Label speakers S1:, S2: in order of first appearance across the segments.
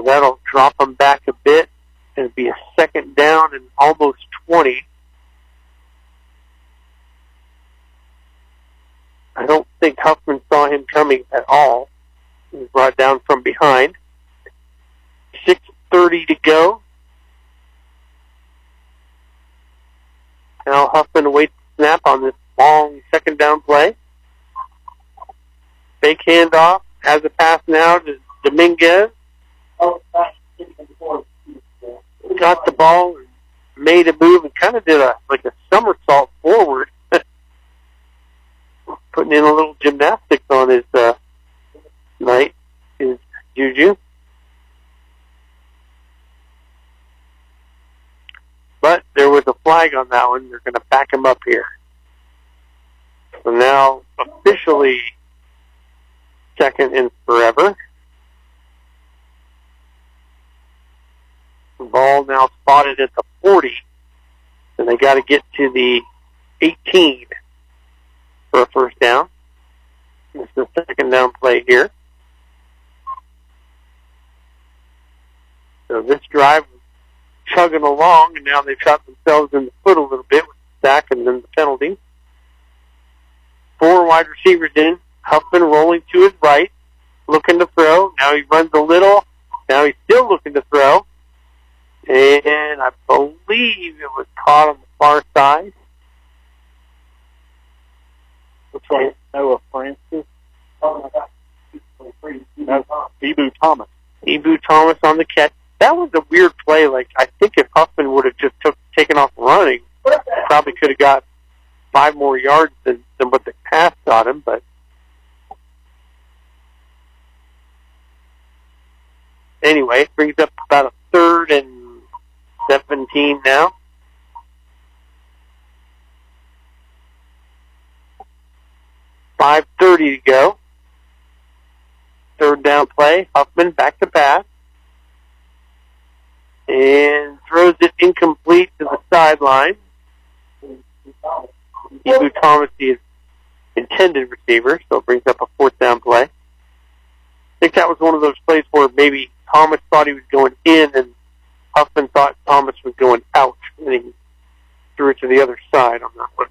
S1: So that'll drop them back a bit. It'll be a second down and almost 20. I don't think Huffman saw him coming at all. He was brought down from behind. 6:30 to go. Now Huffman awaits the snap on this long second down play. Fake handoff. Has a pass now to Dominguez. Got the ball and made a move and kind of did a somersault forward. Putting in a little gymnastics on his night, his Juju. But there was a flag on that one. They're going to back him up here. So now, officially, second and forever. The ball now spotted at the 40. And they got to get to the 18 for a first down. This is the second down play here. So this drive was chugging along, and now they've shot themselves in the foot a little bit with the sack and then the penalty. 4 wide receivers in. Huffman rolling to his right, looking to throw. Now he runs a little. Now he's still looking to throw. And I believe it was caught on the far side.
S2: Looks like Noah Francis. That's Ebu Thomas.
S1: Ebu Thomas on the catch. That was a weird play. Like, I think if Huffman would have just taken off running, probably could have got 5 more yards than what the pass got him, but anyway, it brings up about a 3rd and 17 now. .530 to go. Third down play. Huffman back to pass. And throws it incomplete to the sideline. Ebu Thomas, the intended receiver, so it brings up a 4th down play. I think that was one of those plays where maybe Thomas thought he was going in and Huffman thought Thomas was going out, and he threw it to the other side on that one.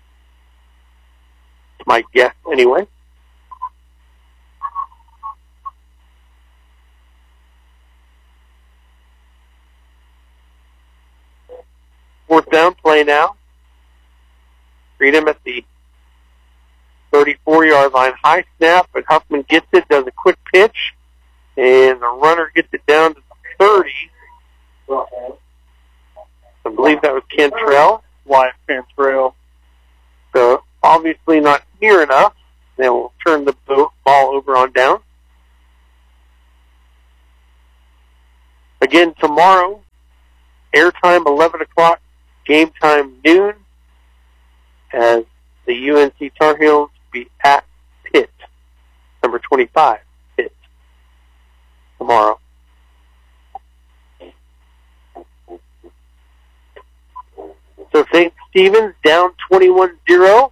S1: That's my guess, anyway. Fourth down play now. Freedom at the 34-yard line. High snap, but Huffman gets it, does a quick pitch, and the runner gets it down to the 30. I believe that was Cantrell.
S2: Wyatt Cantrell.
S1: So obviously not near enough. They will turn the ball over on down. Again, tomorrow, airtime 11 o'clock, game time noon, as the UNC Tar Heels be at Pitt, number 25, Pitt, tomorrow. So St. Stephen's down 21-0.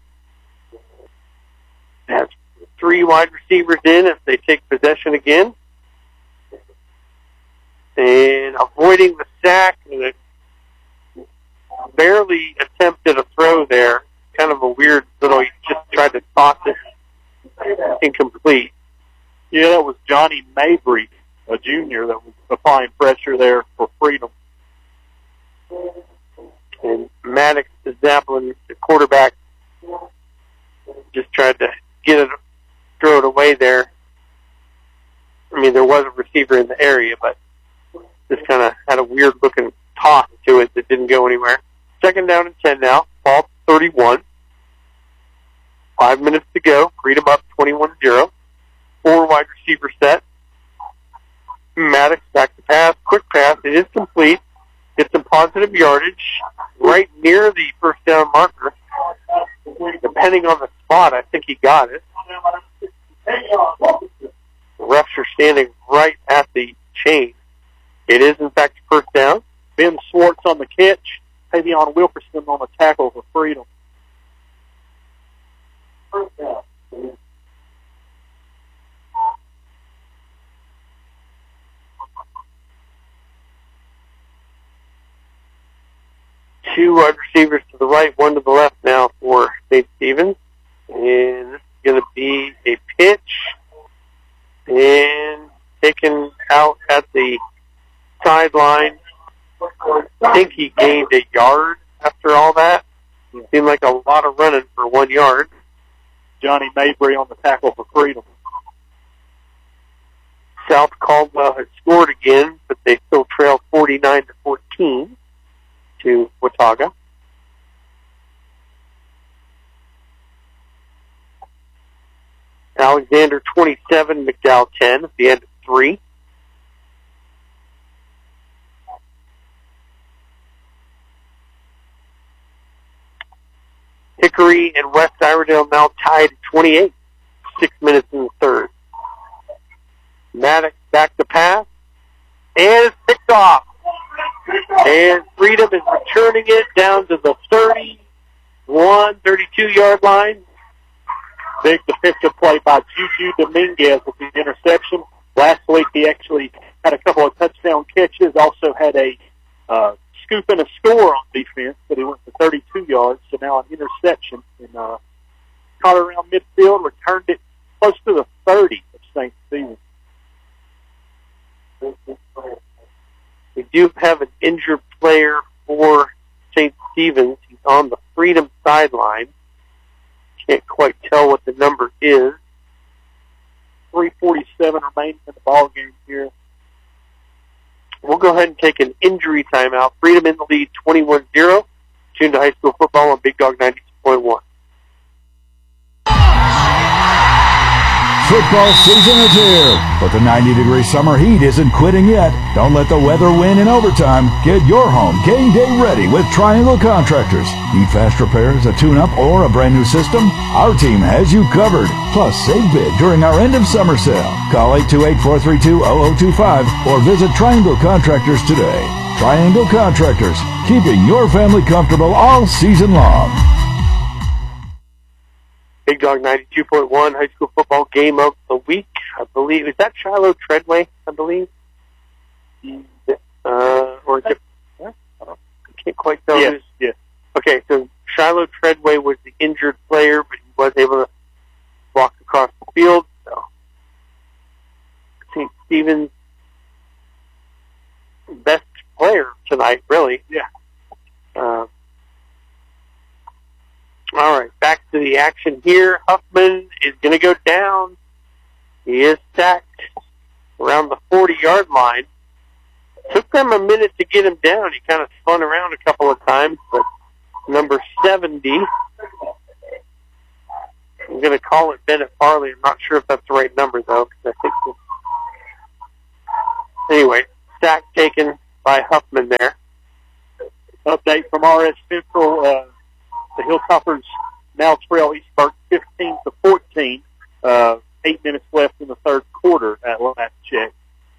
S1: Has 3 wide receivers in if they take possession again. And avoiding the sack, barely attempted a throw there. Kind of a weird little, he just tried to toss it incomplete.
S2: Yeah, that was Johnny Mabry, a junior, that was applying pressure there for Freedom.
S1: And Maddox Zappelin, the quarterback, just tried to throw it away there. I mean, there was a receiver in the area, but just kind of had a weird-looking toss to it that didn't go anywhere. Second down and 10 now. Ball 31. 5 minutes to go. Freedom up 21-0. 4 wide receiver set. Maddox back to pass. Quick pass. It is complete. Get some positive yardage right near the first down marker. Depending on the spot, I think he got it. The refs are standing right at the chain. It is, in fact, first down.
S2: Ben Swartz on the catch. Tavion Wilkerson on the tackle for Freedom. First down.
S1: Two wide receivers to the right, one to the left now for St. Stephen's. And this is going to be a pitch. And taken out at the sideline. I think he gained a yard after all that. It seemed like a lot of running for 1 yard.
S2: Johnny Mabry on the tackle for Freedom.
S1: South Caldwell has scored again, but they still trail 49-14 to Watauga. Alexander 27, McDowell 10 at the end of 3. Hickory and West Iredale now tied at 28, 6 minutes in the third. Maddox back to pass, and it's picked off. And Freedom is returning it down to the 31, 32-yard line.
S2: Big defensive play by Juju Dominguez with the interception. Last week he actually had a couple of touchdown catches, also had a scoop and a score on defense, but he went for 32 yards, so now an interception. And caught around midfield, returned it close to the 30 of St. Stephen's.
S1: We do have an injured player for St. Stephen's. He's on the Freedom sideline. Can't quite tell what the number is.
S2: 3:47 remaining in the ball game here.
S1: We'll go ahead and take an injury timeout. Freedom in the lead, 21-0. Tuned to high school football on Big Dog 92.1.
S3: Football season is here, but the 90-degree summer heat isn't quitting yet. Don't let the weather win in overtime. Get your home game day ready with Triangle Contractors. Need fast repairs, a tune-up, or a brand new system? Our team has you covered. Plus, save big during our end of summer sale. Call 828-432-0025 or visit Triangle Contractors today. Triangle Contractors, keeping your family comfortable all season long.
S1: Big Dog 92.1 high school football game of the week. I believe, is that Shiloh Treadway, I believe? Or is it, I can't quite tell.
S2: Yes, yes.
S1: Okay, so Shiloh Treadway was the injured player, but he was able to walk across the field. So St. Stephen's best player tonight, really.
S2: Yeah.
S1: All right, back to the action here. Huffman is going to go down. He is sacked around the 40-yard line. Took them a minute to get him down. He kind of spun around a couple of times, but number 70, I'm going to call it Bennett Farley. I'm not sure if that's the right number, though, because I think anyway, sack taken by Huffman there.
S2: Update from RS Central. The Hilltoppers now trail East Burke 15-14. 8 minutes left in the third quarter at last check.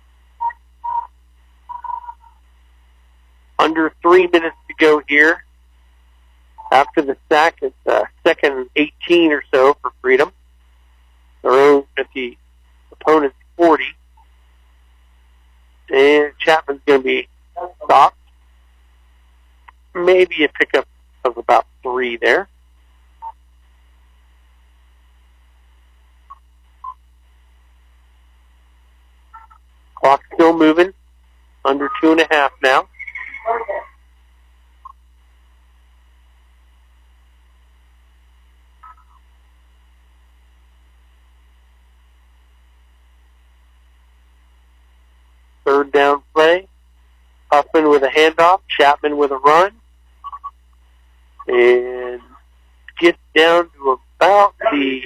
S1: Under 3 minutes to go here. After the sack, it's second and 18 or so for Freedom. Their own at the opponent's 40. And Chapman's going to be stopped. Maybe a pickup of about 3 there. Clock still moving. Under 2.5 now. Third down play. Huffman with a handoff. Chapman with a run. And gets down to about the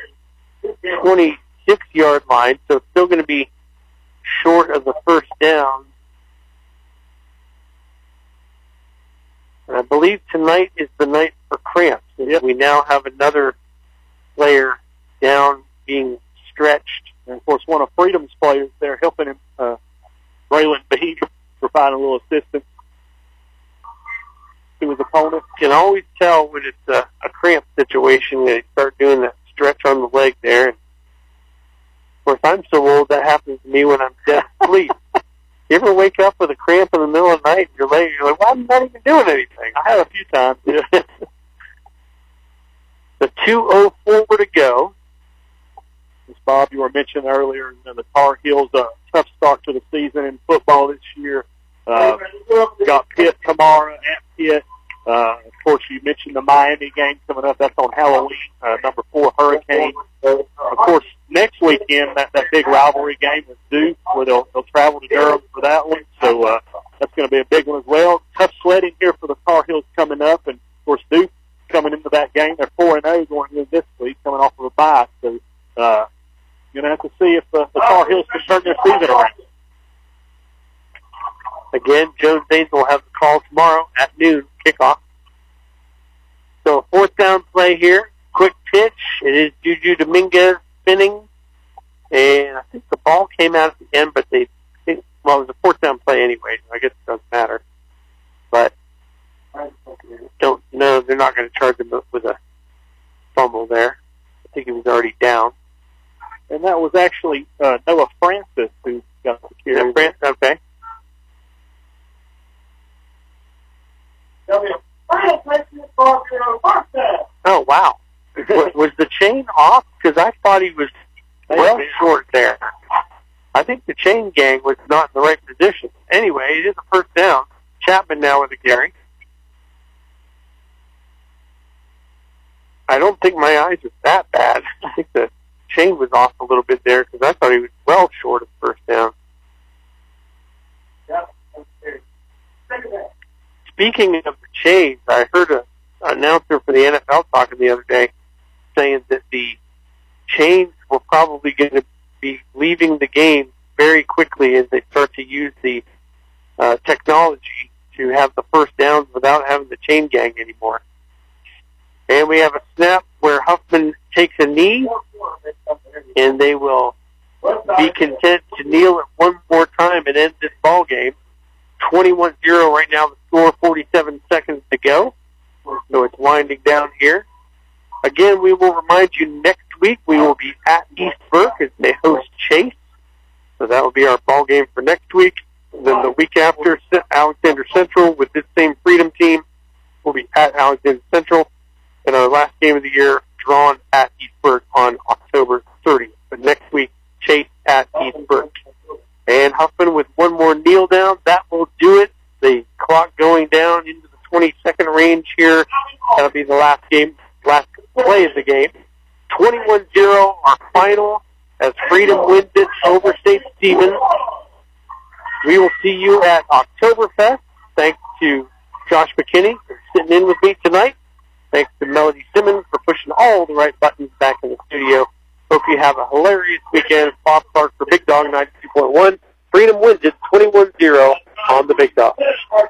S1: 26-yard line, so it's still going to be short of the first down. And I believe tonight is the night for cramps.
S2: Yep.
S1: We now have another player down being stretched.
S2: And, of course, one of Freedom's players there helping him, Braylon Beach, provide a little assistance to his opponent.
S1: You can always tell when it's a cramp situation. They start doing that stretch on the leg there. And of course, I'm so old that happens to me when I'm dead asleep. You ever wake up with a cramp in the middle of the night. You're late. You're like, well, I'm not even doing anything.
S2: I have a few times.
S1: The 2:04 to go.
S2: As Bob, you were mentioning earlier, the Tar Heels, a tough start to the season in football this year. Got Pitt tomorrow at Pitt. Of course, you mentioned the Miami game coming up. That's on Halloween, number 4 Hurricane. Of course, next weekend, that big rivalry game is Duke, where they'll travel to Durham for that one. So that's going to be a big one as well. Tough sledding here for the Tar Heels coming up. And, of course, Duke coming into that game. They're 4-0 going into this week, coming off of a bye. So you're going to have to see if the Tar Heels can turn their season around.
S1: Again, Jones Danes will have the call tomorrow at noon, kickoff. So, 4th down play here. Quick pitch. It is Juju Dominguez spinning. And I think the ball came out at the end, but it was a 4th down play anyway. I guess it doesn't matter. But don't know. They're not going to charge him with a fumble there. I think he was already down.
S2: And that was actually Noah Francis who got the carry.
S1: Yeah, Francis, okay. Oh, wow. Was the chain off? Because I thought he was well short there. I think the chain gang was not in the right position. Anyway, it is a 1st down. Chapman now with a carry. I don't think my eyes are that bad. I think the chain was off a little bit there because I thought he was well short of 1st down. Speaking of the chains, I heard an announcer for the NFL talking the other day saying that the chains were probably going to be leaving the game very quickly as they start to use the technology to have the 1st downs without having the chain gang anymore. And we have a snap where Huffman takes a knee, and they will be content to kneel it one more time and end this ball game. 21-0 right now, the score, 47 seconds to go. So it's winding down here. Again, we will remind you next week we will be at East Burke as they host Chase. So that will be our ball game for next week. And then the week after, Alexander Central with this same Freedom team will be at Alexander Central. And our last game of the year drawn at East Burke on October 30th. But next week, Chase at East Burke. And Huffman with one more kneel down. That will do it. The clock going down into the 20-second range here. That'll be the last play of the game. 21-0, our final, as Freedom wins it over St. Stephen. We will see you at Oktoberfest. Thanks to Josh McKinney for sitting in with me tonight. Thanks to Melody Simmons for pushing all the right buttons back in the studio. Hope you have a hilarious weekend. Bob Clark for Big Dog 92.1. Freedom wins it 21-0 on the Big Dog.